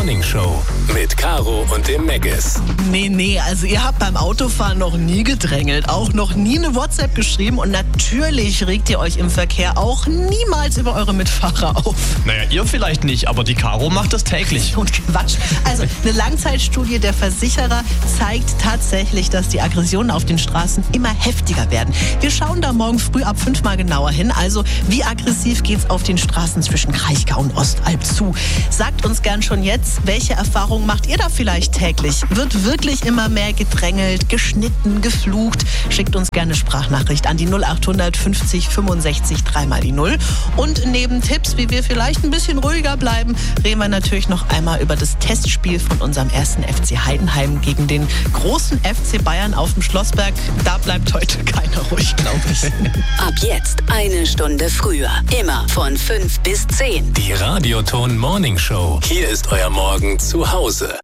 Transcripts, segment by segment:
Morning Show mit Caro und dem Meggis. Nee, also ihr habt beim Autofahren noch nie gedrängelt, auch noch nie eine WhatsApp geschrieben und natürlich regt ihr euch im Verkehr auch niemals über eure Mitfahrer auf. Naja, ihr vielleicht nicht, aber die Caro macht das täglich. Und Quatsch. Also eine Langzeitstudie der Versicherer zeigt tatsächlich, dass die Aggressionen auf den Straßen immer heftiger werden. Wir schauen da morgen früh ab 5 mal genauer hin. Also wie aggressiv geht's auf den Straßen zwischen Kraichgau und Ostalb zu? Sagt uns gern schon jetzt, welche Erfahrungen macht ihr da vielleicht täglich? Wird wirklich immer mehr gedrängelt, geschnitten, geflucht? Schickt uns gerne eine Sprachnachricht an die 0800 50 65 3 mal die 0. Und neben Tipps, wie wir vielleicht ein bisschen ruhiger bleiben, reden wir natürlich noch einmal über das Testspiel von unserem ersten FC Heidenheim gegen den großen FC Bayern auf dem Schlossberg. Da bleibt heute keiner ruhig, glaube ich. Ab jetzt eine Stunde früher. Immer von 5 bis 10. Die Radioton Morning Show. Hier ist euer Morgen zu Hause.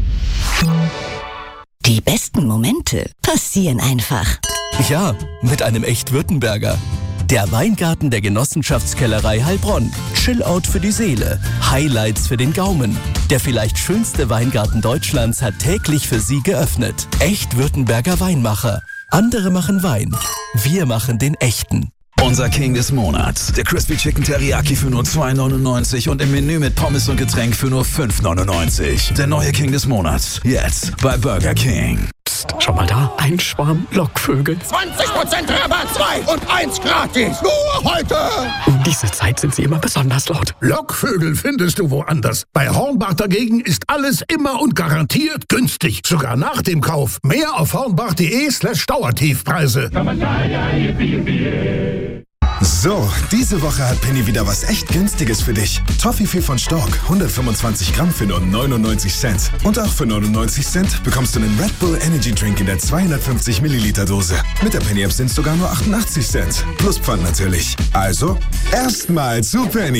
Die besten Momente passieren einfach. Ja, mit einem Echt-Württemberger. Der Weingarten der Genossenschaftskellerei Heilbronn. Chillout für die Seele. Highlights für den Gaumen. Der vielleicht schönste Weingarten Deutschlands hat täglich für Sie geöffnet. Echt-Württemberger Weinmacher. Andere machen Wein. Wir machen den echten. Unser King des Monats. Der Crispy Chicken Teriyaki für nur 2,99 und im Menü mit Pommes und Getränk für nur 5,99. Der neue King des Monats. Jetzt bei Burger King. Psst, schau mal da. Ein Schwarm Lockvögel. 20% Rabatt, 2 und 1 gratis. Nur heute. Um diese Zeit sind sie immer besonders laut. Lockvögel findest du woanders. Bei Hornbach dagegen ist alles immer und garantiert günstig. Sogar nach dem Kauf. Mehr auf hornbach.de/Dauertiefpreise. So, diese Woche hat Penny wieder was echt Günstiges für dich. Toffifee von Stork, 125 Gramm für nur 99 Cent. Und auch für 99 Cent bekommst du einen Red Bull Energy Drink in der 250 Milliliter Dose. Mit der Penny App sind es sogar nur 88 Cent. Plus Pfand natürlich. Also, erstmal zu Penny.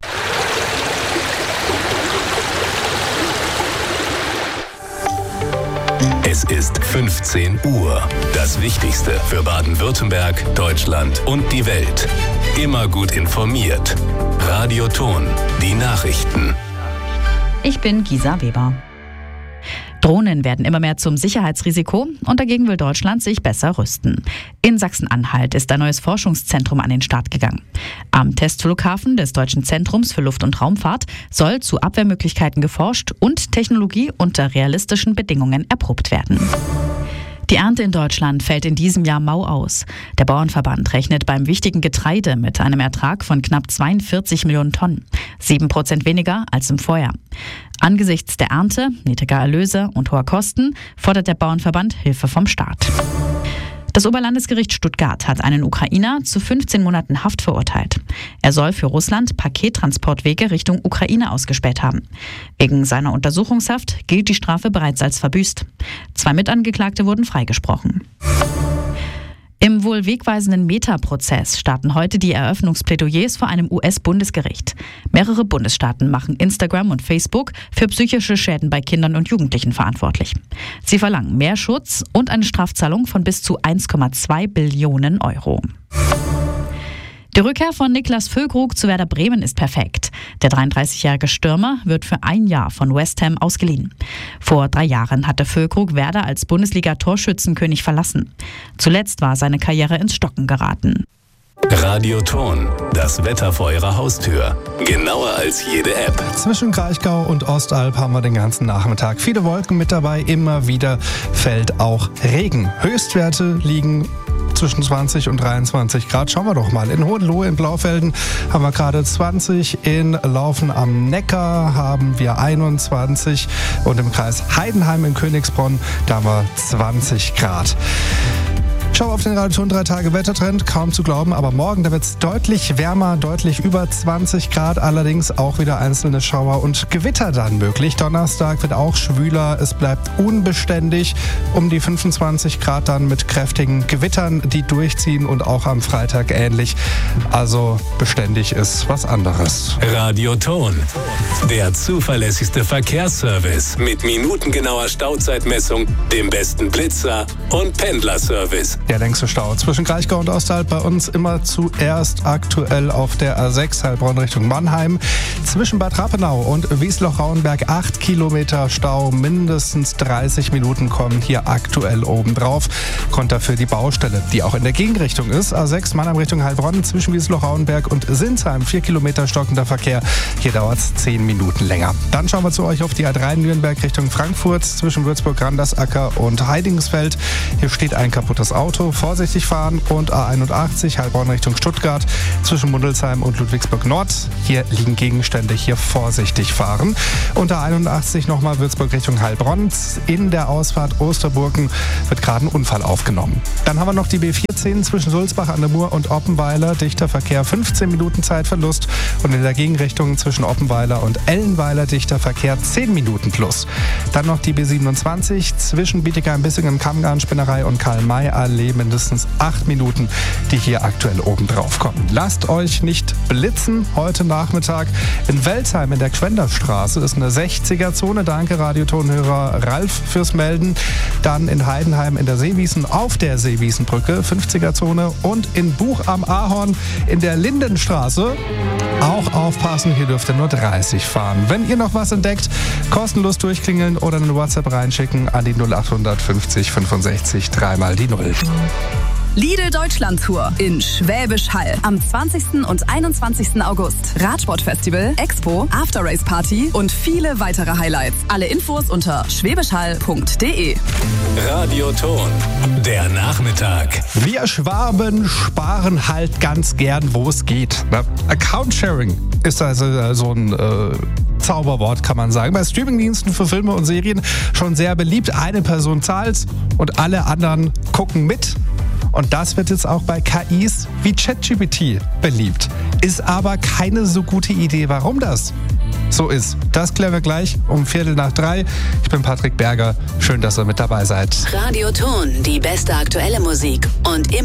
Es ist 15 Uhr. Das Wichtigste für Baden-Württemberg, Deutschland und die Welt. Immer gut informiert. Radioton, die Nachrichten. Ich bin Gisa Weber. Drohnen werden immer mehr zum Sicherheitsrisiko und dagegen will Deutschland sich besser rüsten. In Sachsen-Anhalt ist ein neues Forschungszentrum an den Start gegangen. Am Testflughafen des Deutschen Zentrums für Luft- und Raumfahrt soll zu Abwehrmöglichkeiten geforscht und Technologie unter realistischen Bedingungen erprobt werden. Die Ernte in Deutschland fällt in diesem Jahr mau aus. Der Bauernverband rechnet beim wichtigen Getreide mit einem Ertrag von knapp 42 Millionen Tonnen. 7% weniger als im Vorjahr. Angesichts der Ernte, niedriger Erlöse und hoher Kosten fordert der Bauernverband Hilfe vom Staat. Das Oberlandesgericht Stuttgart hat einen Ukrainer zu 15 Monaten Haft verurteilt. Er soll für Russland Pakettransportwege Richtung Ukraine ausgespäht haben. Wegen seiner Untersuchungshaft gilt die Strafe bereits als verbüßt. 2 Mitangeklagte wurden freigesprochen. Im wohl wegweisenden Meta-Prozess starten heute die Eröffnungsplädoyers vor einem US-Bundesgericht. Mehrere Bundesstaaten machen Instagram und Facebook für psychische Schäden bei Kindern und Jugendlichen verantwortlich. Sie verlangen mehr Schutz und eine Strafzahlung von bis zu 1,2 Billionen Euro. Die Rückkehr von Niklas Füllkrug zu Werder Bremen ist perfekt. Der 33-jährige Stürmer wird für 1 Jahr von West Ham ausgeliehen. Vor 3 Jahren hatte Füllkrug Werder als Bundesliga-Torschützenkönig verlassen. Zuletzt war seine Karriere ins Stocken geraten. Radioton, das Wetter vor Ihrer Haustür. Genauer als jede App. Zwischen Kraichgau und Ostalb haben wir den ganzen Nachmittag viele Wolken mit dabei. Immer wieder fällt auch Regen. Höchstwerte liegen zwischen 20 und 23 Grad. Schauen wir doch mal. In Hohenlohe, in Blaufelden haben wir gerade 20. In Laufen am Neckar haben wir 21. Und im Kreis Heidenheim in Königsbronn, da haben wir 20 Grad. Schau auf den Radioton 3-Tage-Wettertrend, kaum zu glauben, aber morgen, da wird es deutlich wärmer, deutlich über 20 Grad, allerdings auch wieder einzelne Schauer und Gewitter dann möglich. Donnerstag wird auch schwüler, es bleibt unbeständig, um die 25 Grad dann mit kräftigen Gewittern, die durchziehen und auch am Freitag ähnlich. Also beständig ist was anderes. Radioton, der zuverlässigste Verkehrsservice mit minutengenauer Stauzeitmessung, dem besten Blitzer und Pendlerservice. Der längste Stau zwischen Kraichgau und Ostalb bei uns immer zuerst aktuell auf der A6 Heilbronn Richtung Mannheim. Zwischen Bad Rappenau und Wiesloch-Rauenberg 8 Kilometer Stau, mindestens 30 Minuten kommen hier aktuell obendrauf. Grund dafür die Baustelle, die auch in der Gegenrichtung ist. A6 Mannheim Richtung Heilbronn zwischen Wiesloch-Rauenberg und Sinsheim 4 Kilometer stockender Verkehr. Hier dauert es 10 Minuten länger. Dann schauen wir zu euch auf die A3 Nürnberg Richtung Frankfurt zwischen Würzburg-Randersacker und Heidingsfeld. Hier steht ein kaputtes Auto. Vorsichtig fahren. Und A81 Heilbronn Richtung Stuttgart zwischen Mundelsheim und Ludwigsburg Nord. Hier liegen Gegenstände. Hier vorsichtig fahren. Und A81 nochmal Würzburg Richtung Heilbronn. In der Ausfahrt Osterburgen wird gerade ein Unfall aufgenommen. Dann haben wir noch die B14 zwischen Sulzbach an der Mur und Oppenweiler. Dichter Verkehr, 15 Minuten Zeitverlust. Und in der Gegenrichtung zwischen Oppenweiler und Ellenweiler dichter Verkehr 10 Minuten plus. Dann noch die B27 zwischen Bietigheim-Bissingen, Kammgarn-Spinnerei und Karl-May-Allee, mindestens 8 Minuten, die hier aktuell oben drauf kommen. Lasst euch nicht blitzen. Heute Nachmittag in Welzheim in der Gschwenderstraße ist eine 60er-Zone. Danke Radiotonhörer Ralf fürs Melden. Dann in Heidenheim in der Seewiesen auf der Seewiesenbrücke 50er-Zone und in Buch am Ahorn in der Lindenstraße. Auch aufpassen, hier dürft ihr nur 30 fahren. Wenn ihr noch was entdeckt, kostenlos durchklingeln oder eine WhatsApp reinschicken an die 0800 50 65 3 die 0. Lidl Deutschland Tour in Schwäbisch Hall am 20. und 21. August. Radsportfestival, Expo, After-Race Party und viele weitere Highlights. Alle Infos unter schwäbischhall.de. Radioton, der Nachmittag. Wir Schwaben sparen halt ganz gern, wo es geht. Account-Sharing ist also so ein Zauberwort, kann man sagen. Bei Streamingdiensten für Filme und Serien schon sehr beliebt. Eine Person zahlt und alle anderen gucken mit. Und das wird jetzt auch bei KIs wie ChatGPT beliebt. Ist aber keine so gute Idee, warum das so ist. Das klären wir gleich um 2:15. Ich bin Patrick Berger. Schön, dass ihr mit dabei seid. Radioton, die beste aktuelle Musik und